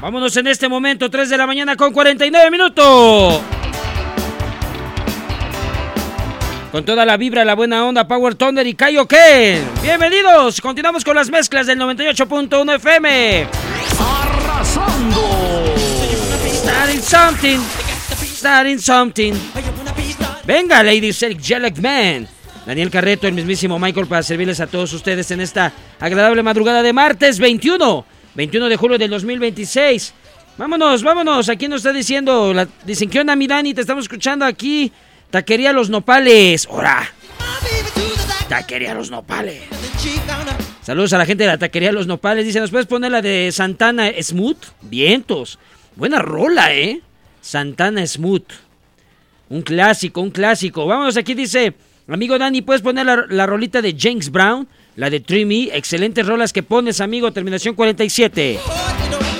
Vámonos en este momento, 3 de la mañana con 49 minutos. Con toda la vibra, la buena onda, Power Thunder y Kaioken. Bienvenidos, continuamos con las mezclas del 98.1 FM. ¡Arrasando! Starting something. Venga, Ladies Angelic Man. Daniel Carreto, el mismísimo Michael, para servirles a todos ustedes en esta agradable madrugada de martes 21 de julio del 2026. Vámonos. Aquí nos está diciendo, dicen, ¿qué onda, mi Dani? Te estamos escuchando aquí. Taquería Los Nopales. ¡Hora! Taquería Los Nopales. Saludos a la gente de la Taquería Los Nopales. Dice, ¿nos puedes poner la de Santana Smooth? Vientos. Buena rola, Santana Smooth. Un clásico. Vámonos, aquí dice, amigo Dani, ¿puedes poner la rolita de James Brown? La de Trimmy. Excelentes rolas que pones, amigo. Terminación 47.